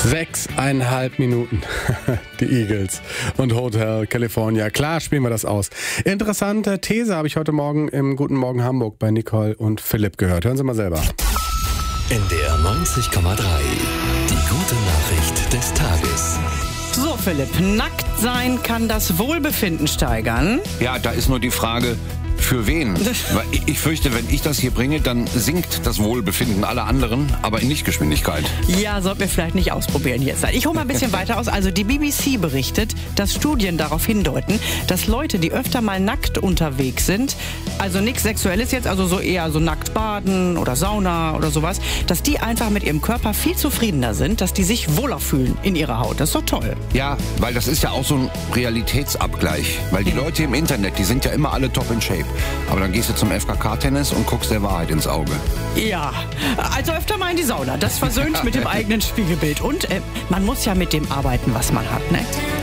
6,5 Minuten. Die Eagles und Hotel California. Klar spielen wir das aus. Interessante These habe ich heute Morgen im Guten Morgen Hamburg bei Nicole und Philipp gehört. Hören Sie mal selber. In der 90,3. Die gute Nachricht des Tages. So, Philipp, nackt sein kann das Wohlbefinden steigern. Ja, da ist nur die Frage, für wen? Weil ich fürchte, wenn ich das hier bringe, dann sinkt das Wohlbefinden aller anderen, aber in Lichtgeschwindigkeit. Ja, sollten wir vielleicht nicht ausprobieren jetzt. Ich hole mal ein bisschen weiter aus. Also die BBC berichtet, dass Studien darauf hindeuten, dass Leute, die öfter mal nackt unterwegs sind, also nichts Sexuelles jetzt, also so eher so nackt baden oder Sauna oder sowas, dass die einfach mit ihrem Körper viel zufriedener sind, dass die sich wohler fühlen in ihrer Haut. Das ist doch toll. Ja, weil das ist ja auch so ein Realitätsabgleich. Weil die Leute im Internet, die sind ja immer alle top in shape. Aber dann gehst du zum FKK-Tennis und guckst der Wahrheit ins Auge. Ja, also öfter mal in die Sauna. Das versöhnt mit dem eigenen Spiegelbild. Und man muss ja mit dem arbeiten, was man hat, ne?